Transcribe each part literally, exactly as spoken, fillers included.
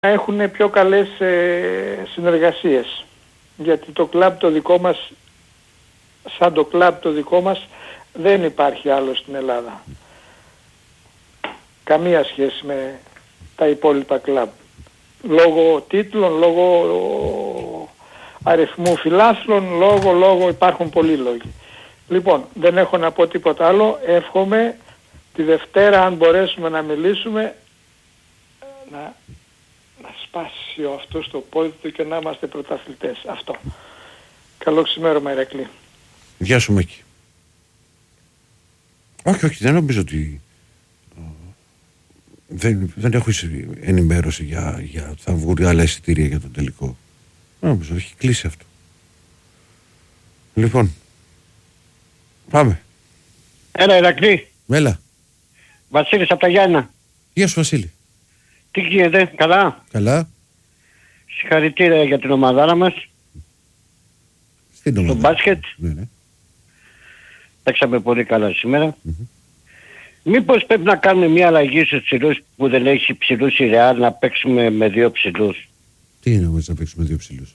έχουν πιο καλές ε, συνεργασίες. Γιατί το κλαμπ το δικό μας, σαν το κλαμπ το δικό μας, δεν υπάρχει άλλο στην Ελλάδα. Καμία σχέση με τα υπόλοιπα κλαμπ. Λόγω τίτλων, λόγω αριθμού φιλάθλων, λόγω, λόγω, υπάρχουν πολλοί λόγοι. Λοιπόν, δεν έχω να πω τίποτα άλλο. Εύχομαι τη Δευτέρα, αν μπορέσουμε να μιλήσουμε, να, να σπάσει ο αυτός το πόδι του και να είμαστε πρωταθλητές. Αυτό. Καλό ξημέρωμα, Ηρακλή. Γεια σου, Μάκη. Όχι, όχι, δεν νομίζω ότι δεν, δεν έχω ενημέρωση για, για θα βγουν άλλα εισιτήρια για τον τελικό. Δεν νομίζω, έχει κλείσει αυτό. Λοιπόν, πάμε. Έλα, Ηρακλή. Έλα. Βασίλης από τα Γιάννα. Γεια σου, Βασίλη. Τι γίνεται, καλά? Καλά. Συγχαρητήρια για την ομαδάρα μας. Στην ομάδα. Στο μπάσκετ. Ναι, ναι. Παίξαμε πολύ καλά σήμερα. Mm-hmm. Μήπως πρέπει να κάνουμε μια αλλαγή στους ψηλούς που δεν έχει ψηλούς η Ρεάλ, να παίξουμε με δύο ψηλούς? Τι είναι όμως να παίξουμε δύο ψηλούς?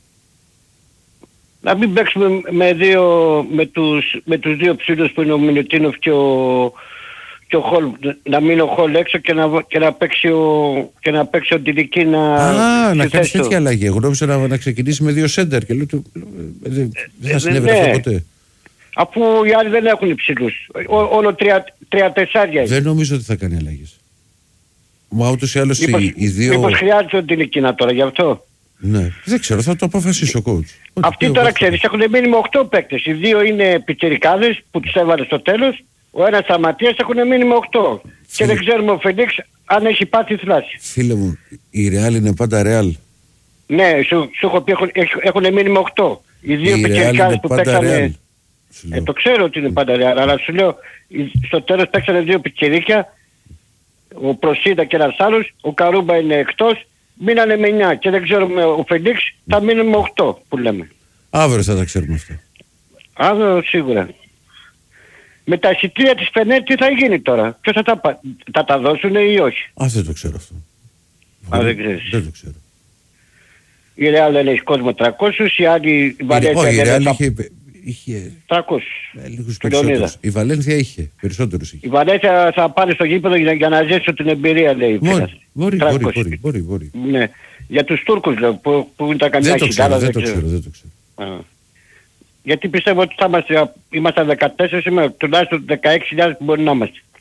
Να μην παίξουμε με, δύο, με, τους, με τους δύο ψηλούς που είναι ο Μιλουτίνοφ και ο, και ο Χολ. Να μείνει ο Χολ έξω και να, και να παίξει ο, και να παίξει ο Τιλική να... Α, να κάνεις τέτοια αλλαγή. Εγώ νόμιζα να, να ξεκινήσει με δύο σέντερ και λέω δεν θα ε, συνέβη ναι. αυτό ποτέ. Αφού οι άλλοι δεν έχουν ψηλούς. Όλο τρία, τρία τεσσάρια. Δεν νομίζω ότι θα κάνει αλλαγές. Μα ούτως ή άλλως μήπως, οι, οι δύο... Μήπως χρειάζεται την εκείνα τώρα γι' αυτό? Ναι, δεν ξέρω, θα το αποφασίσει ο coach. Αυτοί τώρα ξέρεις έχουν μείνει με οκτώ παίκτες. Οι δύο είναι πιτσιρικάδες που τους έβαλε στο τέλος. Ο ένας Σταματίας έχουν μείνει με οκτώ. Και δεν ξέρουμε ο Φελίξ αν έχει πάθει θλάση. Φίλε μου, η Real είναι πάντα Real. Ναι, σου, σου έχω πει έχουν, έχουν μείνει με οκτώ. Οι δύο πιτσιρικάδες που παίξανε... Ε, το ξέρω ότι είναι πάντα Real, αλλά σου λέω στο τέλος παίξανε δύο πιτσιρίκια, ο Προσίδα και ένας άλλος, ο Καρούμπα είναι εκτός, μείνανε με εννιά και δεν ξέρουμε ο Φελίξ θα μείνει με οκτώ που λέμε. Αύριο θα τα ξέρουμε αυτά. Αύριο σίγουρα. Με τα εισιτήρια της Φενέρ τι θα γίνει τώρα? Ποιος θα τα, θα τα δώσουν ή όχι? Α, δεν το ξέρω αυτό. Α, δεν ξέρεις. Δεν το ξέρω. Η Ρεάλ δεν έχει κόσμο τριακόσιους, η άλλη η Βαλένθια η Ρεάλ θα... είχε, είχε τριακόσιους. Ε, λίγους περισσότερους. Η Βαλένθια είχε περισσότερους. Είχε. Η Βαλένθια θα πάρει στο γήπεδο για, για να ζήσει την εμπειρία, λέει. Μπορεί, μπορεί, μπορεί, μπορεί, μπορεί, μπορεί. Ναι. Για τους Τούρκους λέω, που, που είναι τα καμιά χιλιάδες. Δεν το ξέρω, δεν το ξέρω. Α. Γιατί πιστεύω ότι θα είμαστε, είμαστε δεκατέσσερα σήμερα, τουλάχιστον δεκαέξι χιλιάδες που μπορεί να είμαστε. Mm.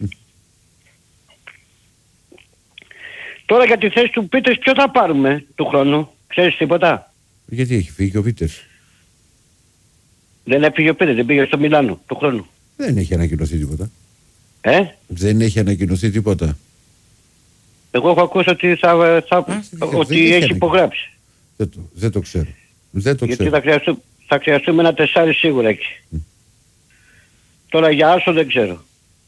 Τώρα για τη θέση του Πίτερς ποιο θα πάρουμε του χρόνου? Ξέρεις τίποτα? Γιατί έχει φύγει ο Πίτερς? Δεν έφυγε ο Πίτερς, δεν πήγε στο Μιλάνο του χρόνου. Δεν έχει ανακοινωθεί τίποτα. Ε? Δεν έχει ανακοινωθεί τίποτα. Εγώ έχω ακούσει ότι, θα, θα, Α, ότι έχει υπογράψει. Δεν το, δεν το ξέρω. Δεν το Γιατί ξέρω. θα, χρειαστού, θα χρειαστούμε ένα τεσσάρι σίγουρα εκεί. Mm. Τώρα για Άσο δεν ξέρω.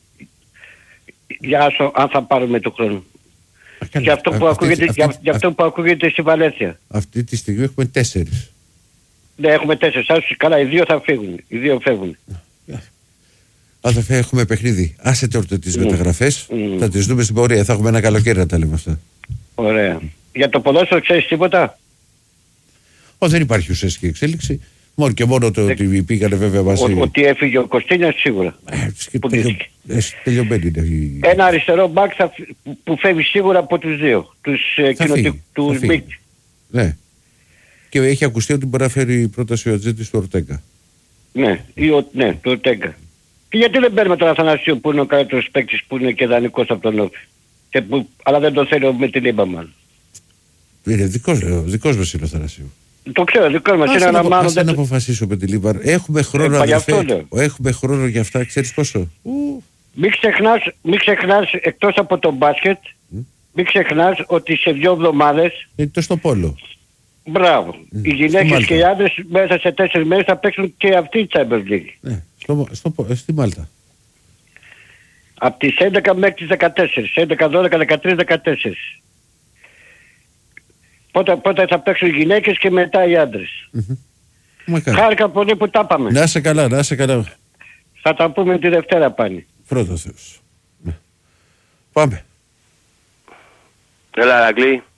Για Άσο αν θα πάρουμε του χρόνου. Α, και αυτό, α, που αυτή, ακούγεται, αυτή, για, αυτή, για αυτό που ακούγεται στη Βαλένθια. Αυτή τη στιγμή έχουμε τέσσερις. Ναι, έχουμε τέσσερις. Άσους, καλά, οι δύο θα φύγουν. Οι δύο φεύγουν. Αδερφέ, έχουμε παιχνίδι. Άσε τώρα τις mm. μεταγραφές. Mm. Θα τις δούμε στην πορεία. Θα έχουμε ένα καλοκαίρι να τα λέμε αυτά. Ωραία. Για το ποδόσφαιρο ξέρεις τίποτα? Ω, δεν υπάρχει ουσιαστική εξέλιξη. Μόνο και μόνο το ότι δεν... πήγανε βέβαια μαζί. Ο, ότι έφυγε ο Κωστίνιας σίγουρα. Ε, τελειω... ε, τελειωμένη είναι η... Ένα αριστερό μπακ θα... που φεύγει σίγουρα από τους δύο. Τους κοινοτικούς μπικ. Ναι. Και έχει ακουστεί ότι μπορεί να φέρει πρόταση ο Ατζέτης του Ορτέγκα. Ναι, ή ο... ναι, του Ορτέγκα. Και γιατί δεν παίρνουμε τον Αθανασίου που είναι ο καλύτερος παίκτης που είναι και δανεικός από τον Όφη. Που... αλλά δεν τον θέλει με την Λίμπα μάλλον. Είναι δικός, δικός μας είναι ο Αθανασίου. Το ξέρω, δικό μας είναι ένα μάλλον. Δεν αποφασίσω με τη Λίμπα. Έχουμε χρόνο ε, αδερφέ. Έχουμε χρόνο για αυτά, ξέρεις πόσο. Ου. Μην ξεχνάς, μην ξεχνάς εκτός από το μπάσκετ, mm. μην ξεχνάς ότι σε δύο εβδομάδες... Είναι το στο πόλο. Μπράβο. Mm. Οι γυναίκες και οι άντρες μέσα σε τέσσερις μέρες θα παίξουν και αυτή η Champions League. Ναι, στο, στο, στη Μάλτα. Από τις έντεκα μέχρι τις δεκατέσσερα. έντεκα, δώδεκα, δεκατρείς, δεκατέσσερα. Πότε, πότε θα παίξουν οι γυναίκες και μετά οι άντρες. Mm-hmm. Χάρηκα πολύ που τα πάμε. Να είσαι καλά, να είσαι καλά. Θα τα πούμε τη Δευτέρα πάλι. Πρώτα Θεός. Ναι. Πάμε. Έλα Ρακλή.